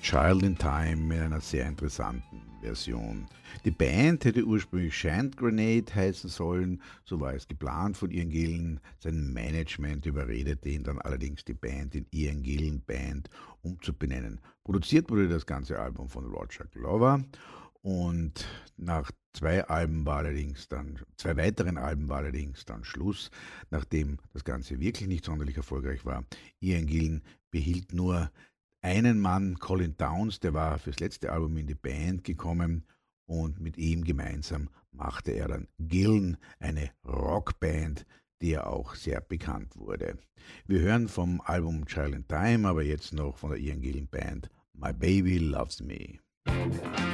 Child in Time in einer sehr interessanten Version. Die Band hätte ursprünglich Shant Grenade heißen sollen, so war es geplant von Ian Gillan. Sein Management überredete ihn dann allerdings, die Band in Ian Gillan Band umzubenennen. Produziert wurde das ganze Album von Roger Glover und nach zwei weiteren Alben war allerdings dann Schluss, nachdem das Ganze wirklich nicht sonderlich erfolgreich war. Ian Gillan behielt nur einen Mann, Colin Downs, der war fürs letzte Album in die Band gekommen und mit ihm gemeinsam machte er dann Gillan, eine Rockband, die ja auch sehr bekannt wurde. Wir hören vom Album Child in Time, aber jetzt noch von der Ian Gillan Band My Baby Loves Me.